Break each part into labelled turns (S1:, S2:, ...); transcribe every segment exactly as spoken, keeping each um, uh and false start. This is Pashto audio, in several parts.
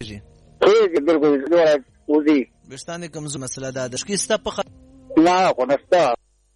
S1: جی
S2: ٹھیک بالکل وزي
S1: وشتان کمزور مسله ده د شکسته په
S2: لا خنستا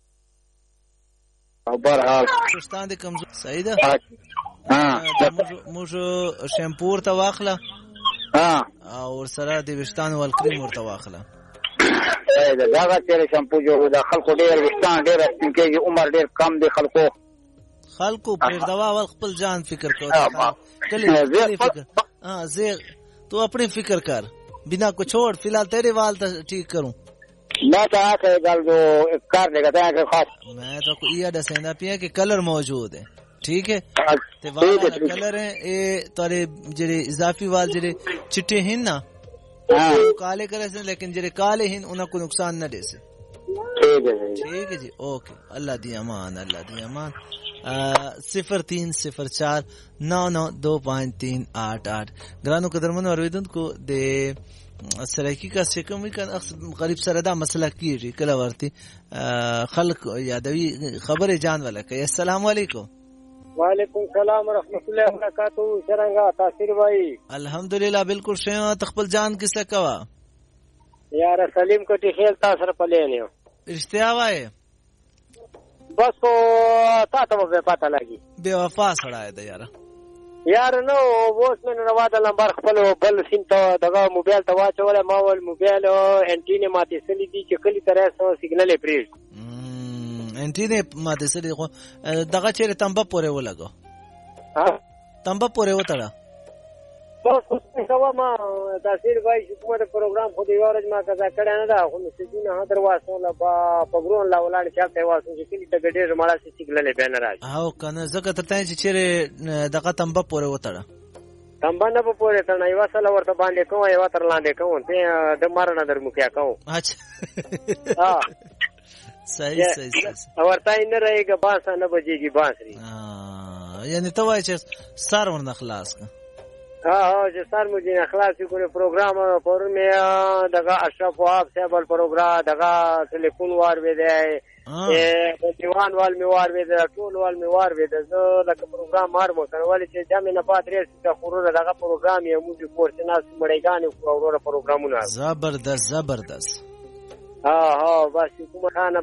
S2: او برحال
S1: وشتان د کمزور صحیح ده
S2: ها
S1: موږ شیمپور ته واخله
S2: ها
S1: او سره د وشتان ول کریم ورته واخله
S2: دا دا چې شیمپو جوړ د خلکو ډیر وشتان ډیر سپینکې عمر ډیر کم دی خلکو
S1: خلکو پر دوا ول خپل جان فکر کوي کله فکر हाँ जे तो अपने फिक्र कर बिना को छोड़ फिलहाल तेरे वाल ठीक करूं
S2: मैं चाह के गल जो कर देगा था कि खास
S1: मैं तो को ये दसेंदा पिया कि कलर मौजूद है ठीक है ते वाला कलर है ए तारे जेरे इजाफी वाल जेरे चिट्टे हैं ना हां काले करे से लेकिन जेरे काले हैं उनको को नुकसान न दे से
S2: ठीक है
S1: ठीक है जी ओके अल्लाह दी अमान अल्लाह दी अमान सिफर तीन सिफर चार नौ नौ दो पाँच तीन आठ आठ ग्रानो कदरमन औरविदन को दे सराकी का सिकम का गरीब सरदा मसला की कला वर्ती खल्क यादवी खबर जान वाला के अस्सलाम वालेकुम
S3: वालेकुम सलाम व रहमतुल्लाहि व बरकातहू सरंगा तासिर भाई
S1: अल्हम्दुलिल्लाह बिल्कुल शेवा तखबल जान किसे कवा
S3: यार सलीम को खेल तासर पलेने
S1: रिश्ते आवाए
S3: बस को ताता में पता लगी
S1: बेवफा सड़ा है यार
S3: यार नो वो उसमें नवादा नंबर खपलो बल सिम तो दगा मोबाइल तो वाच वाला मावल मोबाइल एंटीने माते सली दी चकली तरह सो सिग्नल प्रेस
S1: हम्म एंटीने माते सली दगा चेरे तंबा पोरे वो लगो
S3: हां
S1: तंबा पोरे वो तड़ा
S3: बस उसमें सवा मा तासिर भाई हुकूमत प्रोग्राम खुद इवारज मा कजा कड़ा ना दा हम सिजन हादर वासो ला बा पगरोन ला वलाड चाते वासो कि त गडे माला से सिग्नल बैनर आज
S1: हां कने जका तते چې چیرې دغه تنبه پورې وتړه
S3: تنبه نه پورې تړه یو سره ورته باندې کوم یو تر لاندې کوم ته د مارنه در مکیا کوم
S1: اچھا
S3: ها
S1: صحیح صحیح
S3: ورته نه رہیږي باس نه بجېږي باسري
S1: ها یعنی ته وای چې سر ورنه خلاص کا
S3: हाँ हाँ जो सर मुझे अखलास को प्रोग्राम पर में दगा अशरफ वहाब साहब प्रोग्राम दगा टेलीफोन वार वे दे ए दीवान वाल में वार वे दे टूल वाल में वार वे दे जो लग प्रोग्राम मार मो कर वाले से जामे न पात रे का खुरो दगा प्रोग्राम ये मुझे कोर्स ना मड़ेगा ने पूरा प्रोग्राम ना
S1: जबरदस्त जबरदस्त
S3: हाँ हाँ बस को खाना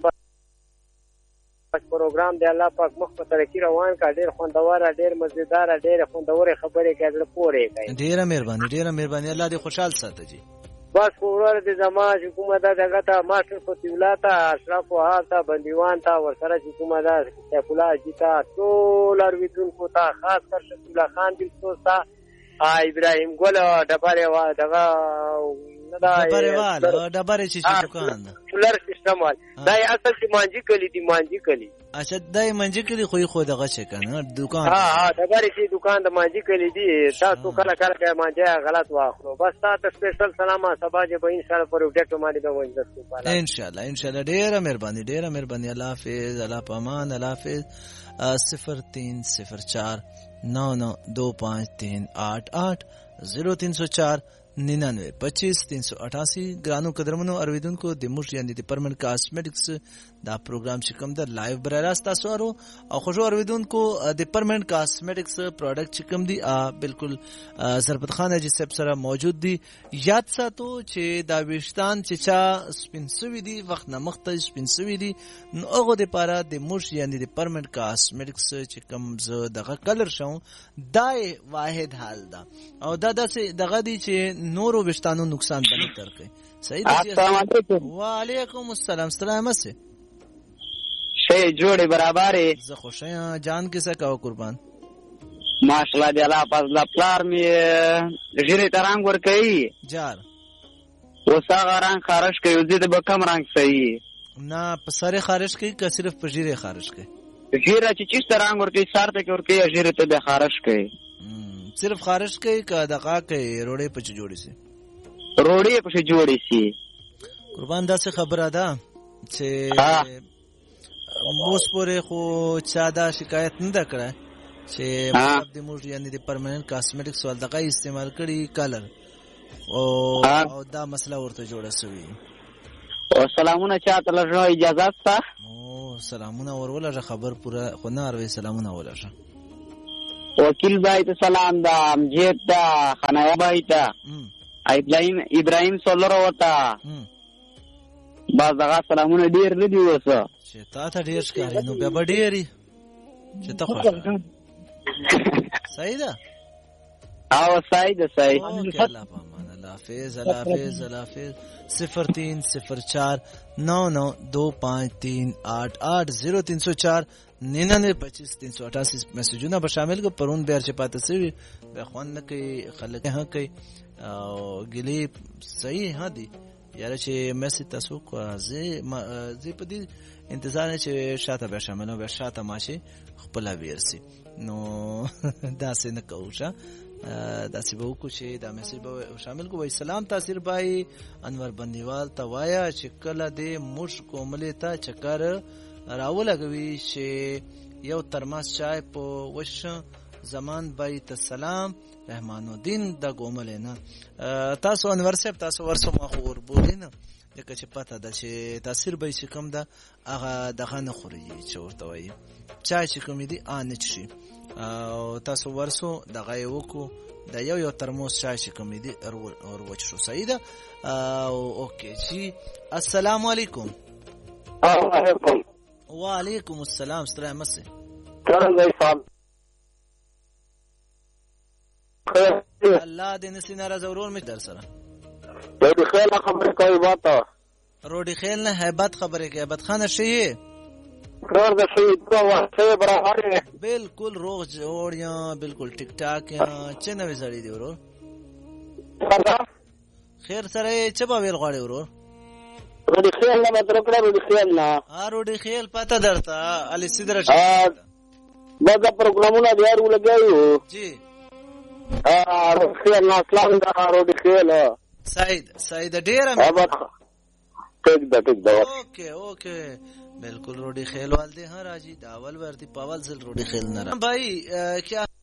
S3: प्रोग्राम دی الله پاک مخ په ترقی روان کا ډیر خوندور ډیر مزیدار ډیر خوندور خبرې کړل پوره کوي
S1: ډیره مهرباني ډیره مهرباني الله دې خوشحال ساتي جی
S3: بس ورور دې زماج حکومت دغه ته ماستر فتیولا ته اشرف وهاب ته بندیوان ته ورسره حکومت سیف الله جیتا ټول ارویدون کو ته خاص کر شفیع الله خان دې سوستا ابراهیم ګل ډبره وا دغه
S1: ډبره والا ډبره چې دکان
S3: سولر سیستم وال دا اصل چې مانجی کلی دی مانجی کلی
S1: اچھا دای مانجی کلی خو خو دغه څه کنه دکان
S3: ها ها ډبره چې دکان د مانجی کلی دی تاسو کله کله کې مانجه غلط واخلو بس تاسو سپیشل سلام سباجه به ان شاء الله پر وډټ باندې به وځو
S1: ان شاء الله ان شاء الله ډیره مهرباني ډیره مهرباني الله حافظ الله پامان الله حافظ صفر تین صفر چار نو نو دو پانچ تین آٹھ آٹھ زیرو تین سو چار ننانوے پچیس تین سو اٹھاسی گرانو قدرمنو ارویدون کو دموش یعنی دی پرمنٹ کاسمیٹکس دا پروگرام چکم دا لائیو برای راست تاسو ارو او خوشو ارویدون کو دی پرمنٹ کاسمیٹکس پروڈکٹ چکم دی بالکل زربت خان جی سب سره موجود دی یاد ساتو چې دا وشتان چې چا سپینسوی دی وخت نمخت سپینسوی دی نو هغه د پاره د موش یعنی دی پرمنٹ کاسمیٹکس چکم ز دغه کلر شو دای واحد حال دا او دا داسې دغه دی چې نورو وشتانو نقصان بنی ترکه صحیح دی
S2: السلام علیکم
S1: وعلیکم السلام سلام سے
S2: شی جوړي برابرې
S1: زه خوشاله جان کیسه کا قربان
S2: ماشاءالله دی الله پاس لا پلار می ژیره ترنګ ور کوي
S1: جار
S2: وساغه رنگ خارج کوي زید به کم رنگ صحیح
S1: نه په سره خارج کوي که صرف په ژیره خارج کوي
S2: ژیره چې چیش ترنګ ور کوي سار ته ور کوي ژیره ته به خارج کوي
S1: صرف خارج کوي که دغه کوي روړې په جوړي سي
S2: روړې په جوړي سي
S1: قربان داسې خبره ده چې موږ پورې خو چا دا شکایت نه ده کړې چې مطلب د موږ یعنی د پرمننت کاسمیټکس ول دغه استعمال کړي کلر او او دا مسله ورته جوړه شوی
S2: او سلامونه چاته لږه اجازه ستا
S1: او سلامونه ورولره خبر پورا خو نه اروي سلامونه ولره
S2: وکیل بھائی ته سلام دا امجد دا خنایا بھائی ته
S4: ابراهيم ابراهيم سولر وتا باز دغه سلامونه ډیر نه دی وسه
S1: چې تا ته ډیر ښکاری نو بیا ډیری چې ته خوښه صحیح ده
S4: او صحیح ده صحیح
S1: اوکې الله پامان الله حافظ الله حافظ الله حافظ صفر تین صفر چار نو نو دو پانچ تین آٹھ آٹھ زیرو تین سو چار ننانوے پچیس تین سو اٹھاسی میسجونه به شامل کو پرون بیر چې پاتې سوي به خوان نه کوي خلک ها کوي او ګلی صحیح ها دي یاره چې میسج تاسو کو زه زه په دې انتظار نه چې شاته به شامل به شاته ماشي خپل ویرسي نو داسې نه کوښه داسې به وکړو چې دا میسج به شامل کو وای سلام تاثیر بای انور بندیوال ته وایا چې کله دې موږ کوملې ته چکر راولګوي چې یو ترماس چای په وش زمان بای ته سلام رحمان الدین د ګومل نه تاسو انور صاحب تاسو ورسو ما خور بولې نه لکه چې پته ده چې تاثیر به چې کوم ده هغه دغه نه خوري چې ورته وایي چای چې کوم دي ان شي او تاسو ورسو دغه یو کو د یو یو ترموس چای چې کوم دي اور وچ شو صحیح ده او اوکې جی السلام علیکم
S3: علیکم
S1: وعلیکم السلام ستړی مشه
S3: څنګه صاحب
S1: الله دې نسینه را ضرور می در سره
S3: روډي خیل خبره کوي باته
S1: روډي خیل نه hebat خبره کوي hebat خان شي
S3: کار د شي په واسطه برابر
S1: بالکل روغ جوړ یا بالکل ټیک ټاک یا چې نوې زړې دی ورو خیر سره چې په ویل غواړي ورو
S3: روډي خیل نه مطلب کړه روډي خیل نه
S1: ها روډي خیل پته درته علي سیدره
S3: ا دا پروګرامونه دیار ولګایو
S1: جی
S3: ا روډي خیل نه اسلام دا روډي خیل
S1: سعید سعید ډیر
S3: اب ټیک دا ټیک دا
S1: اوکے اوکے بالکل روډي خیل والده ها راجی داول ورتی پاول زل روډي خیل نه بھائی کیا